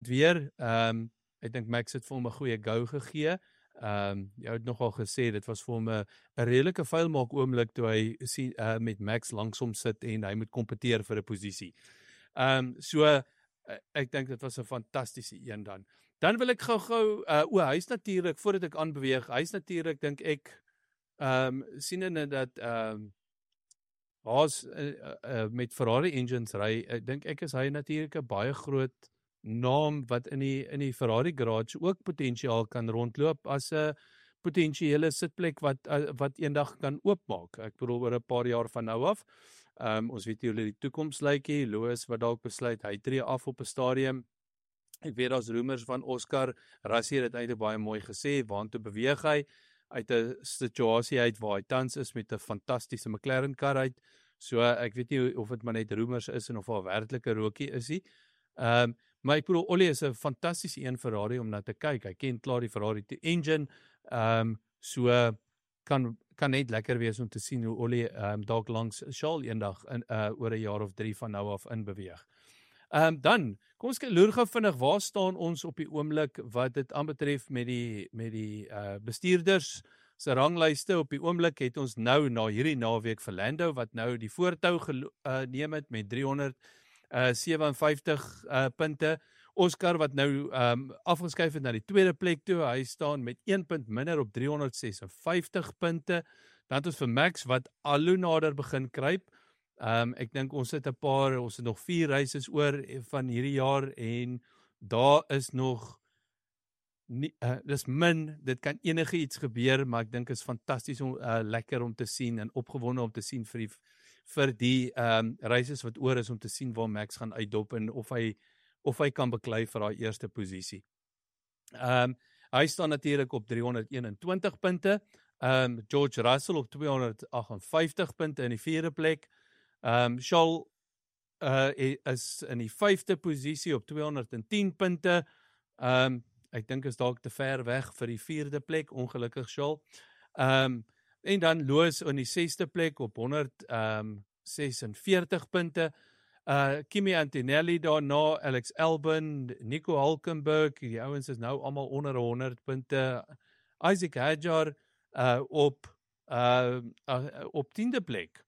weer. Ek dink Max het vir hom 'n goeie go gegee. Jy het nogal gesê, dit was vir hom 'n redelike vuilmaak oomblik toe hy sien met Max langs hom sit en hy moet kompeteer vir 'n posisie. So ek dink dit was 'n fantastiese een dan. Dan wil ek gou-gou, hy's natuurlik, voordat ek aanbeweeg, hy's natuurlik, dink ek, sien in dat Haas met Ferrari engines ry, dink ek is hy natuurlik 'n baie groot naam wat in die Ferrari garage ook potensiaal kan rondloop as 'n potensiële sitplek wat eendag kan oopmaak. Ek bedoel oor 'n paar jaar van nou af. Ons weet nie hoe die toekoms lyk nie. Lewis wat dalk besluit hy tree af op 'n stadium. Ek weet daar's roemers van Oscar. Rassie het eintlik baie mooi gesê, waantoe beweeg hy uit 'n situasie uit waar hy tans is met 'n fantastiese McLaren kar uit. So ek weet nie of dit maar net roemers is en of al werklike rokie is nie. Maar ek bedoel, Ollie is 'n fantastiese een Ferrari om na te kyk. Hy ken klaar die Ferrari engine. So kan net lekker wees om te sien hoe Ollie dalk langs Charles eendag oor 'n jaar of 3 van nou af in beweeg. Dan, kom ons loer gou vinnig, waar staan ons op die oomblik wat dit aanbetref met die bestuurders se ranglyste. Op die oomblik het ons nou na hierdie naweek vir Lando wat nou die voortou geneem het met 357 punte. Oscar wat nou afgeskuif het na die tweede plek toe, hy staan met 1 punt minder op 356 punte. Dan het ons vir Max wat al hoe nader begin kruip. Ek dink ons het nog 4 races oor van hierdie jaar en daar is nog dis min, dit kan enige iets gebeur, maar ek dink is fantasties lekker om te sien en opgewonde om te sien vir die races wat oor is om te sien waar Max gaan uitdop en of hy kan beklei vir daai eerste posisie. Hy staan natuurlik op 321 punte. George Russell op 258 punte in die 4de plek. Charles is in die 5de posisie op 210 punte. Ek dink is dalk te ver weg vir die 4de plek, ongelukkig Charles. En dan Lewis in die 6de plek op 146 punte. Kimi Antonelli daarna, Alex Albon, Nico Hulkenberg, die ouens is nou almal onder 100 punte. Isaac Hadjar op 10de plek.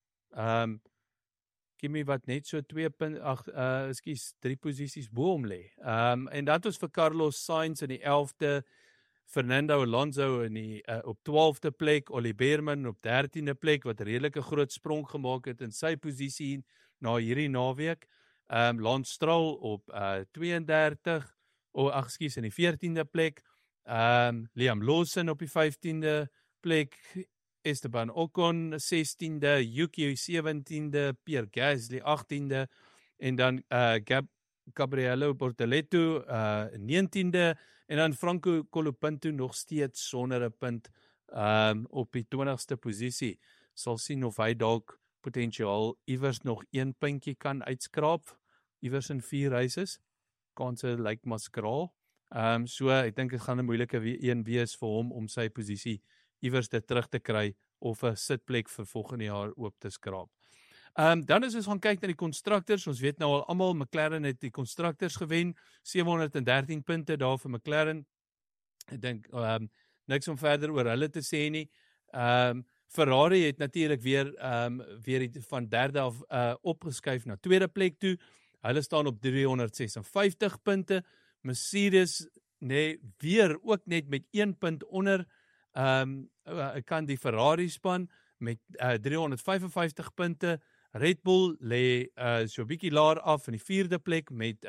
Kimi wat net so 3 posisies bo hom lê. En dat was vir Carlos Sainz in die 11de, Fernando Alonso op 12de plek, Ollie Beerman op 13de plek, wat 'n redelike groot sprong gemaak het in sy posisie na hierdie naweek. Lance Stroll op 32, in die 14de plek. Liam Lawson op die 15de plek, Esteban Ocon 16de, Yuki 17de, Pierre Gasly 18de, en dan Gabriele Bortoleto 19de, en dan Franco Colapinto nog steeds sonder 'n punt op die 20ste posisie. Sal sien of hy dalk potensiaal iewers nog 1 puntjie kan uitskraap, iewers in 4 races. Kanse lyk maar skraal. So ek dink dit gaan 'n moeilike een wees vir hom om sy posisie iewers dit terug te kry of 'n sitplek vir volgende jaar oop te skraap. Dan is ons gaan kyk na die constructors. Ons weet nou al almal, McLaren het die constructors gewen, 713 punte daar vir McLaren. Ek dink niks om verder oor hulle te sê nie. Ferrari het natuurlik weer van 3de af opgeskuif na 2de plek toe. Hulle staan op 356 punte. Mercedes weer ook net met 1 punt onder kan die Ferrari span met 355 punte. Red Bull lê so 'n bietjie laer af in die 4de plek met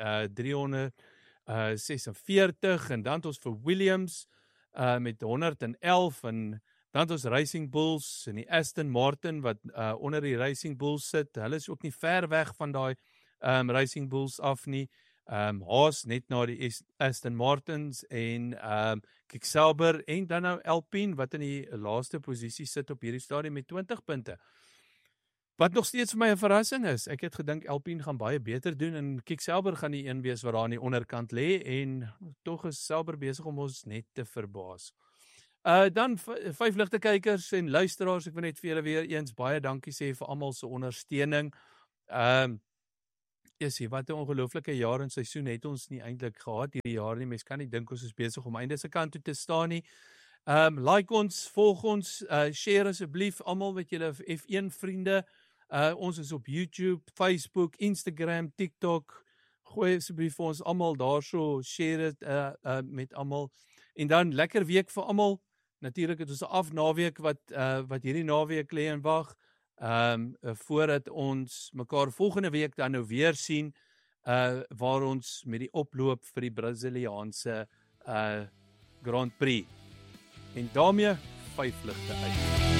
346, en dan het ons vir Williams met 111, en dan het ons Racing Bulls en die Aston Martin wat onder die Racing Bulls sit. Hulle is ook nie ver weg van daai Racing Bulls af nie. Haas net na die Aston Martins en Kik Sauber, en dan nou Alpine wat in die laaste posisie sit op hierdie stadium met 20 punte. Wat nog steeds vir my 'n verrassing is. Ek het gedink Alpine gaan baie beter doen en Kik Sauber gaan die een wees wat daar aan die onderkant lê, en tog is Sauber besig om ons net te verbaas. Dan 5 ligte kykers en luisteraars, ek wil net vir julle weer eens baie dankie sê vir almal se ondersteuning. Jessie, wat 'n ongelooflike jaar en seisoen het ons nie eintlik gehad hierdie jaar nie. Mens kan nie dink ons is besig om einde se kant toe te staan nie. Like ons, volg ons, share asseblief almal met julle F1 vriende. Ons is op YouTube, Facebook, Instagram, TikTok. Gooi asseblief vir ons almal daarso, share dit met almal. En dan lekker week vir almal. Natuurlik het ons 'n afnaweek wat hierdie naweek lê en wag. Voordat ons mekaar volgende week dan nou weer sien, waar ons met die oploop vir die Brasiliaanse Grand Prix. En daarmee 5 ligte uit.